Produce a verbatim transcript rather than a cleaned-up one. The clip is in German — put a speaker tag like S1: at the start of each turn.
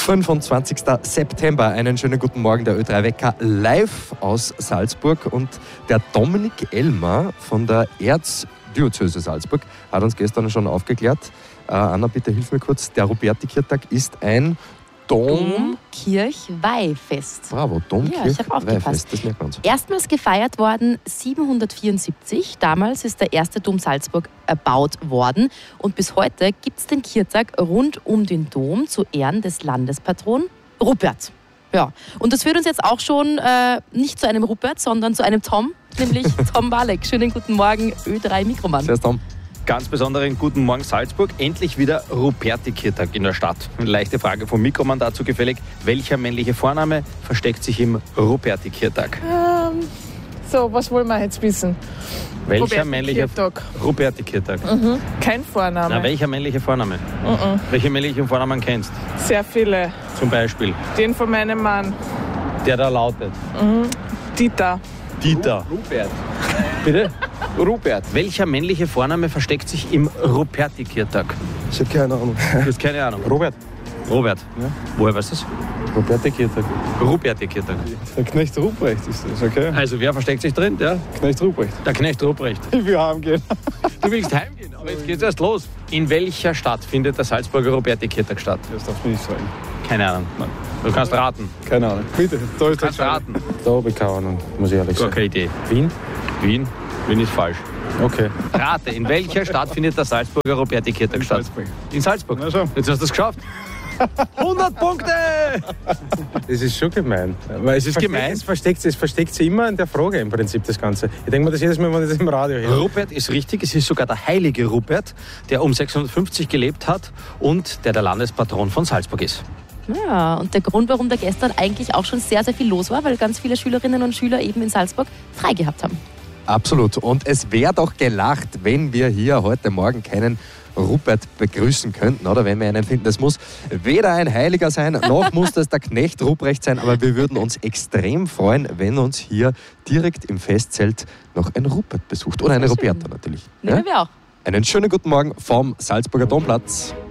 S1: fünfundzwanzigster September. Einen schönen guten Morgen, der Ö drei Wecker live aus Salzburg. Und der Dominik Elmer von der Erzdiözese Salzburg hat uns gestern schon aufgeklärt. Äh, Anna, bitte hilf mir kurz. Der Ruperti-Kirchtag ist ein Dom...
S2: Domkirchweihfest.
S1: Bravo, Domkirchweihfest.
S2: Ja, ich habe aufgepasst.
S1: Das merkt man uns.
S2: Erstmals gefeiert worden siebenhundertvierundsiebzig. Damals ist der erste Dom Salzburg erbaut worden. Und bis heute gibt es den Kirchtag rund um den Dom zu Ehren des Landespatronen Rupert. Ja, und das führt uns jetzt auch schon äh, nicht zu einem Rupert, sondern zu einem Tom, nämlich Tom Walek. Schönen guten Morgen, Ö drei Mikroman.
S1: Servus, Tom.
S3: Ganz besonderen guten Morgen Salzburg. Endlich wieder Ruperti-Kirchtag in der Stadt. Eine leichte Frage vom Mikroman dazu gefällig. Welcher männliche Vorname versteckt sich im Ruperti-Kirchtag?
S4: Ähm, so, was wollen wir jetzt wissen?
S3: Welcher männliche
S4: Ruperti-Kirchtag.
S3: Ruperti-Kirchtag.
S4: Mhm. Kein Vorname.
S3: Na, welcher männliche Vorname?
S4: Mhm.
S3: Welche männlichen Vornamen kennst?
S4: Sehr viele.
S3: Zum Beispiel.
S4: Den von meinem Mann.
S3: Der da lautet.
S4: Mhm. Dieter.
S3: Dieter.
S5: Rupert.
S3: Bitte?
S5: Rupert.
S3: Welcher männliche Vorname versteckt sich im Ruperti-Kirchtag?
S5: Ich habe keine Ahnung.
S3: Du hast keine Ahnung.
S5: Robert.
S3: Robert.
S5: Ja.
S3: Woher weißt du das?
S5: Ruperti-Kirchtag.
S3: Ruperti-Kirchtag.
S5: Der Knecht Ruprecht ist das, okay?
S3: Also wer versteckt sich drin? Der,
S5: Knecht Ruprecht.
S3: der Knecht Ruprecht.
S5: Ich will heimgehen.
S3: Du willst heimgehen, aber jetzt geht's erst los. In welcher Stadt findet der Salzburger Ruperti-Kirchtag statt?
S5: Das darfst du nicht sagen.
S3: Keine Ahnung.
S5: Nein.
S3: Du kannst raten.
S5: Keine Ahnung. Bitte, da ist
S3: Du kannst raten.
S5: Da habe ich keine Ahnung, muss ich ehrlich
S3: Gar
S5: sagen.
S3: keine Idee.
S5: Wien?
S3: Wien? Wien ist falsch.
S5: Okay.
S3: Rate, in welcher Stadt findet der Salzburger Ruperti-Kirchtag statt?
S5: Salzburg.
S3: In Salzburg.
S5: Na schon.
S3: Jetzt hast du es geschafft. hundert Punkte!
S6: Das ist schon gemein.
S3: Weil es ist gemein.
S6: Es versteckt, es versteckt sich immer in der Frage im Prinzip, das Ganze. Ich denke mir das jedes Mal, wenn ich das im Radio höre.
S3: Rupert ist richtig, es ist sogar der heilige Rupert, der um sechshundertfünfzig gelebt hat und der der Landespatron von Salzburg ist.
S2: Ja, und der Grund, warum da gestern eigentlich auch schon sehr, sehr viel los war, weil ganz viele Schülerinnen und Schüler eben in Salzburg frei gehabt haben.
S1: Absolut. Und es wäre doch gelacht, wenn wir hier heute Morgen keinen Rupert begrüßen könnten, oder wenn wir einen finden. Das muss weder ein Heiliger sein, noch muss das der Knecht Ruprecht sein, aber wir würden uns extrem freuen, wenn uns hier direkt im Festzelt noch ein Rupert besucht. Oder eine Ruperta natürlich.
S2: Nehmen wir auch.
S1: Einen schönen guten Morgen vom Salzburger Domplatz.